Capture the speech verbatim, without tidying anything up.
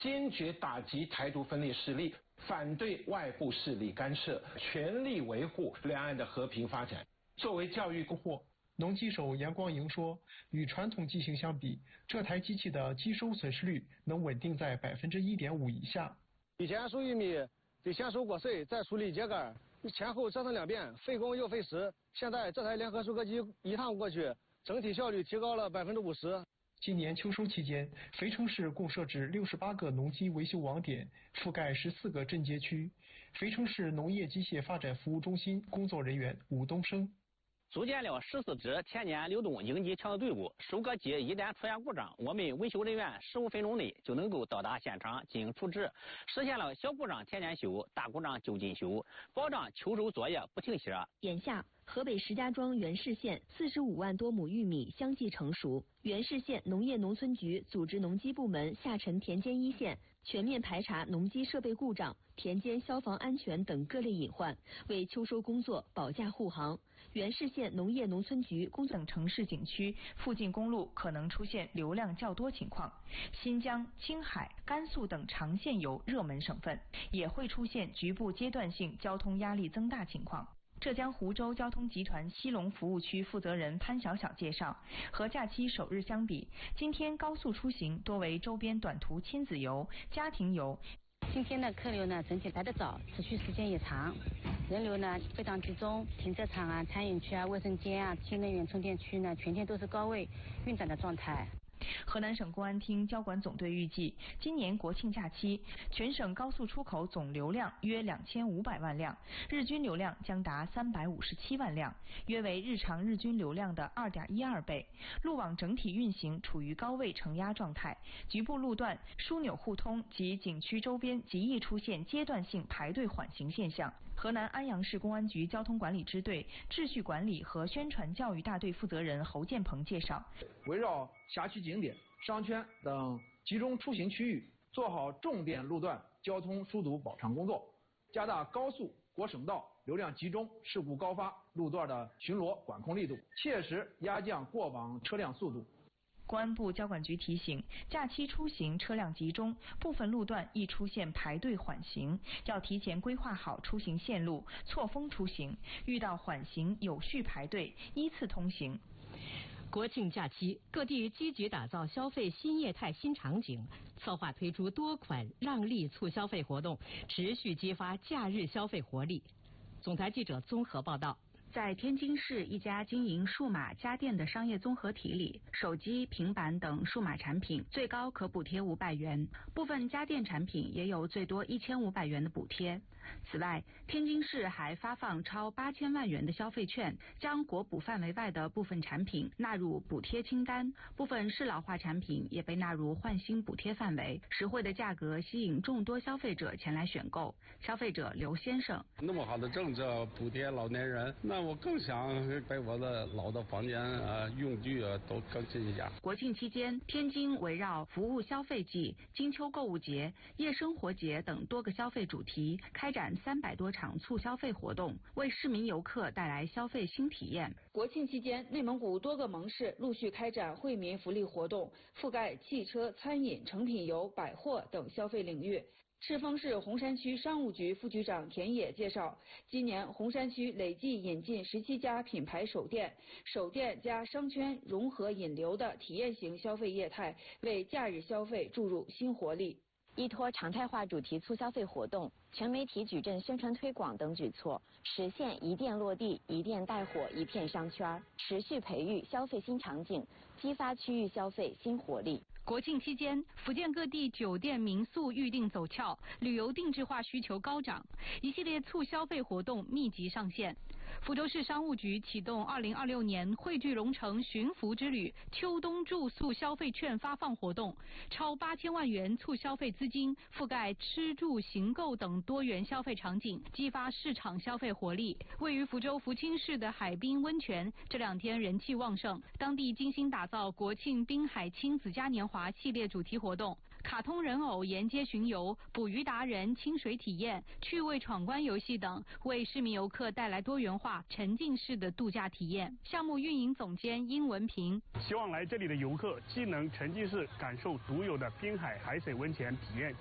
坚决打击台独分裂势力，反对外部势力干涉，全力维护两岸的和平发展。作为教育供货，农机手杨光营说，与传统机型相比，这台机器的机收损失率能稳定在百分之一点五以下。 以前收玉米得先收过穗，再处理秸秆，前后折腾两遍，费工又费时。现在这台联合收割机一趟过去，整体效率提高了百分之五十。 今年秋收期间，肥城市共设置六十八个农机维修网点，覆盖十四个镇街区。肥城市农业机械发展服务中心工作人员武东升。 组建了十四支田间流动应急抢救队伍，收割机一旦出现故障，我们维修人员十五分钟内就能够到达现场进行处置，实现了小故障田间修，大故障就近修，保障秋收作业不停歇。 眼下，河北石家庄原市县四十五万多亩玉米相继成熟，原市县农业农村局组织农机部门下沉田间一线，全面排查农机设备故障、田间消防安全等各类隐患，为秋收工作保驾护航。原市县农业农村局工等城市景区附近公路可能出现流量较多情况，新疆、青海、甘肃等长线游热门省份也会出现局部阶段性交通压力增大情况。浙江湖州交通集团西龙服务区负责人潘小小介绍，和假期首日相比，今天高速出行多为周边短途亲子游、家庭游。 今天的客流呢整体来得早，持续时间也长，人流呢非常集中，停车场啊、餐饮区啊、卫生间啊、新能源充电区呢全天都是高位运转的状态。 河南省公安厅交管总队预计，今年国庆假期，全省高速出口总流量约两千五百万辆，日均流量将达三百五十七万辆，约为日常日均流量的二点一二倍。路网整体运行处于高位承压状态，局部路段枢纽互通及景区周边极易出现阶段性排队缓行现象。河南安阳市公安局交通管理支队秩序管理和宣传教育大队负责人侯建鹏介绍， 围绕辖区景点、商圈等集中出行区域，做好重点路段交通疏堵保障工作，加大高速、国省道流量集中、事故高发路段的巡逻管控力度，切实压降过往车辆速度。 公安部交管局提醒，假期出行车辆集中，部分路段易出现排队缓行，要提前规划好出行线路，错峰出行，遇到缓行有序排队，依次通行。 国庆假期，各地积极打造消费新业态新场景，策划推出多款让利促消费活动，持续激发假日消费活力。总台记者综合报道。 在天津市一家经营数码家电的商业综合体里，手机、平板等数码产品最高可补贴五百元，部分家电产品也有最多一千五百元的补贴。此外，天津市还发放超八千万元的消费券，将国补范围外的部分产品纳入补贴清单，部分适老化产品也被纳入换新补贴范围。实惠的价格吸引众多消费者前来选购。消费者刘先生： 那么好的政策补贴老年人，那我更想给我的老的房间啊、用具啊都更新一下。 国庆期间，天津围绕服务消费季、金秋购物节、夜生活节等多个消费主题，开展三百多场促消费活动，为市民游客带来消费新体验。 国庆期间，内蒙古多个盟市陆续开展惠民福利活动，覆盖汽车、餐饮、成品油、百货等消费领域。赤峰市红山区商务局副局长田野介绍，今年红山区累计引进十七家品牌首店，首店加商圈融合引流的体验型消费业态，为假日消费注入新活力。 依托常态化主题促消费活动、全媒体矩阵宣传推广等举措，实现一店落地、一店带火、一片商圈，持续培育消费新场景，激发区域消费新活力。 国庆期间，福建各地酒店民宿预订走俏，旅游定制化需求高涨，一系列促消费活动密集上线。福州市商务局启动二零二六年汇聚龙城寻福之旅秋冬住宿消费券发放活动，超八千万元促消费资金覆盖吃住行购等多元消费场景，激发市场消费活力。位于福州福清市的海滨温泉这两天人气旺盛，当地精心打造国庆滨海亲子嘉年华系列主题活动， 卡通人偶沿街巡游、捕鱼达人清水体验、趣味闯关游戏等，为市民游客带来多元化、沉浸式的度假体验。项目运营总监殷文平希望来这里的游客既能沉浸式感受独有的滨海海水温泉体验。